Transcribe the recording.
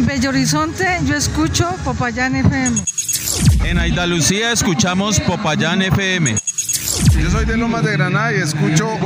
Bello Horizonte yo escucho Popayán FM. En Andalucía escuchamos Popayán FM. Yo soy de Lomas de Granada y escucho